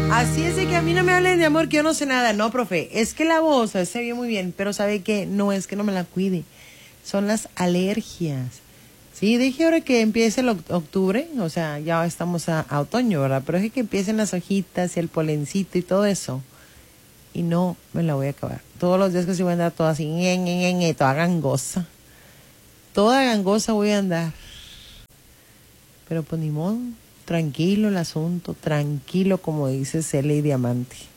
Así es de que a mí no me hablen de amor, que yo no sé nada. No, profe, es que la voz se ve muy bien, pero ¿sabe qué? No es que no me la cuide, son las alergias. Sí, dije ahora que empiece el octubre, o sea, ya estamos a otoño, ¿verdad? Pero es que empiecen las hojitas y el polencito y todo eso. Y no me la voy a acabar. Todos los días que se voy a andar toda así, toda gangosa. Toda gangosa voy a andar. Pero pues ni modo, tranquilo el asunto, tranquilo como dice Celia y Diamante.